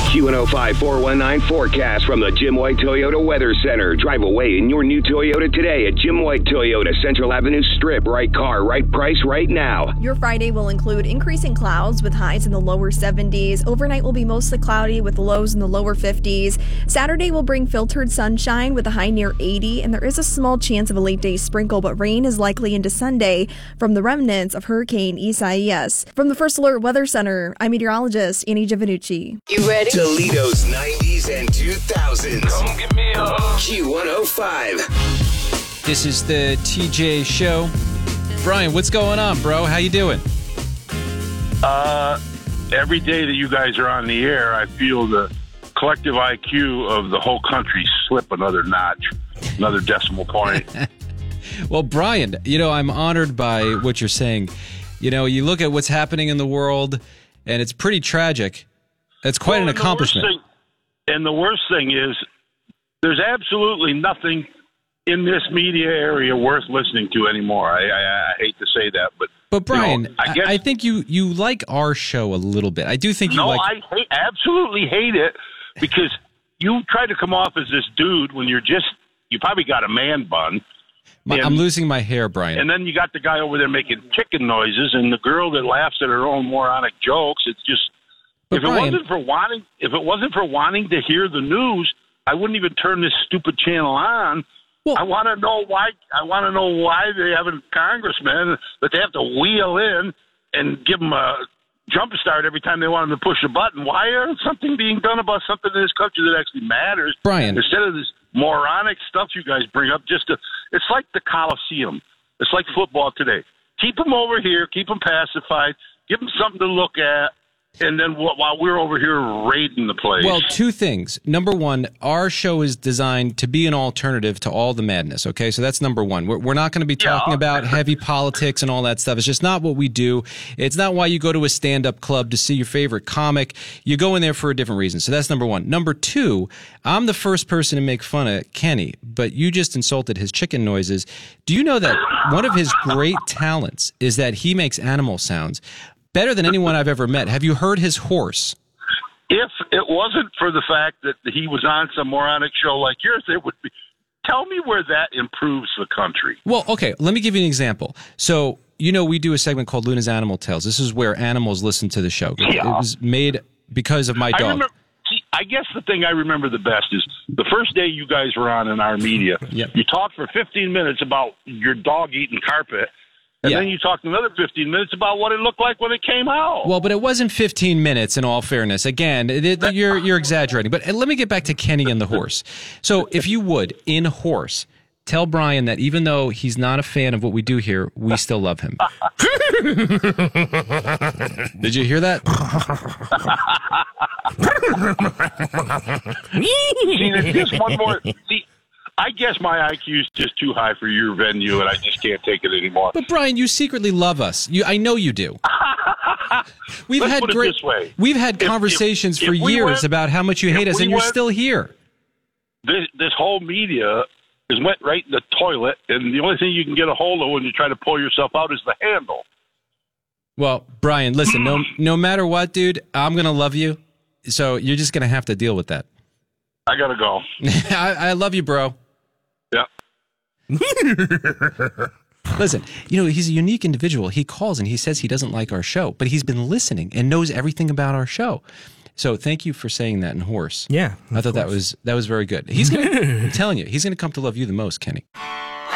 Q105 419 forecast from the Jim White Toyota Weather Center. Drive away in your new Toyota today at Jim White Toyota, Central Avenue Strip. Right car, right price, right now. Your Friday will include increasing clouds with highs in the lower 70s. Overnight will be mostly cloudy with lows in the lower 50s. Saturday will bring filtered sunshine with a high near 80, and there is a small chance of a late day sprinkle, but rain is likely into Sunday from the remnants of Hurricane Isaias. From the First Alert Weather Center, I'm meteorologist Annie Giovanucci. You ready? Toledo's 90s and 2000s. Come give me a hug. Q105. This is the TJ Show. Brian, what's going on, bro? How you doing? Every day that you guys are on the air, I feel the collective IQ of the whole country slip another notch, another decimal point. Well, Brian, I'm honored by what you're saying. You look at what's happening in the world, and it's pretty tragic. It's quite an accomplishment. The worst thing is there's absolutely nothing in this media area worth listening to anymore. I hate to say that, but Brian, I think you like our show a little bit. I do think you like. No, I absolutely hate it because you try to come off as this dude when you probably got a man bun. I'm losing my hair, Brian. And then you got the guy over there making chicken noises, and the girl that laughs at her own moronic jokes. It's just. If it wasn't for wanting to hear the news, I wouldn't even turn this stupid channel on. Well, I want to know why. I want to know why they have a congressman that they have to wheel in and give them a jump start every time they want them to push a button. Why isn't something being done about something in this country that actually matters? Brian, instead of this moronic stuff you guys bring up, it's like the Coliseum. It's like football today. Keep them over here. Keep them pacified. Give them something to look at. And then while we're over here raiding the place. Well, two things. Number one, our show is designed to be an alternative to all the madness, okay? So that's number one. We're not going to be talking about heavy politics and all that stuff. It's just not what we do. It's not why you go to a stand-up club to see your favorite comic. You go in there for a different reason. So that's number one. Number two, I'm the first person to make fun of Kenny, but you just insulted his chicken noises. Do you know that one of his great talents is that he makes animal sounds? Better than anyone I've ever met. Have you heard his horse? If it wasn't for the fact that he was on some moronic show like yours, it would be. Tell me where that improves the country. Well, okay, let me give you an example. So, we do a segment called Luna's Animal Tales. This is where animals listen to the show. Yeah. It was made because of my dog. I guess the thing I remember the best is the first day you guys were on in our media. Yep. You talked for 15 minutes about your dog eating carpet. And then you talked another 15 minutes about what it looked like when it came out. Well, but it wasn't 15 minutes, in all fairness. Again, you're exaggerating. But let me get back to Kenny and the horse. So if you would, in horse, tell Brian that even though he's not a fan of what we do here, we still love him. Did you hear that? See, there's just one more. See, I guess my IQ is just too high for your venue, and I just can't take it anymore. But Brian, you secretly love us. I know you do. We've Let's had put it this way. We've had conversations for years about how much you hate us, and you're still here. This whole media is went right in the toilet, and the only thing you can get a hold of when you try to pull yourself out is the handle. Well, Brian, listen, no matter what, dude, I'm going to love you, so you're just going to have to deal with that. I got to go. I love you, bro. Yeah. Listen, he's a unique individual. He calls and he says he doesn't like our show, but he's been listening and knows everything about our show. So thank you for saying that in horse. Yeah. I thought that was very good. I'm telling you, he's going to come to love you the most, Kenny.